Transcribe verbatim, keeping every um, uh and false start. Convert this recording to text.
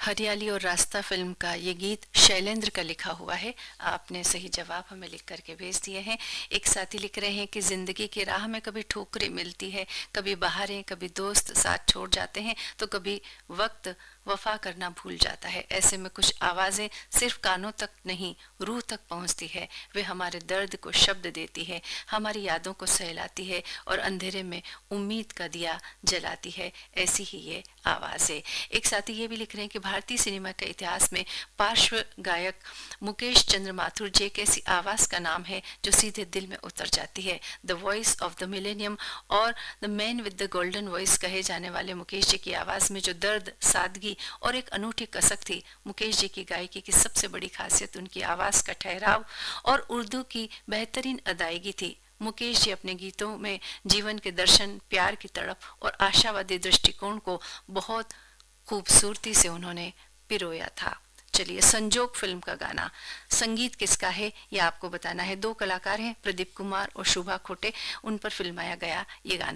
हरियाली और रास्ता फिल्म का ये गीत शैलेंद्र का लिखा हुआ है। आपने सही जवाब हमें लिख करके भेज दिए हैं। एक साथी लिख रहे हैं कि जिंदगी की राह में कभी ठोकरें मिलती है, कभी बहारें, कभी दोस्त साथ छोड़ जाते हैं, तो कभी वक्त वफा करना भूल जाता है। ऐसे में कुछ आवाजें सिर्फ कानों तक नहीं, रूह तक पहुंचती है। वे हमारे दर्द को शब्द देती है, हमारी यादों को सहलाती है और अंधेरे में उम्मीद का दिया जलाती है। ऐसी ही ये आवाज है। एक साथी ये भी लिख रहे हैं कि भारतीय सिनेमा के इतिहास में पार्श्व गायक मुकेश चंद्र माथुर जी एक ऐसी आवाज का नाम है जो सीधे दिल में उतर जाती है। The voice of the millennium और the man with the golden voice कहे जाने वाले मुकेश जी की आवाज में जो दर्द, सादगी और एक अनूठी कसक थी। मुकेश जी की गायकी की सबसे बड़ी खासियत उनकी आवाज का ठहराव और उर्दू की बेहतरीन अदायगी थी। मुकेश जी अपने गीतों में जीवन के दर्शन, प्यार की तड़प और आशावादी दृष्टिकोण को बहुत खूबसूरती से उन्होंने पिरोया था। चलिए, संजोग फिल्म का गाना, संगीत किसका है यह आपको बताना है। दो कलाकार हैं, प्रदीप कुमार और शुभा खोटे, उन पर फिल्माया गया ये गाना।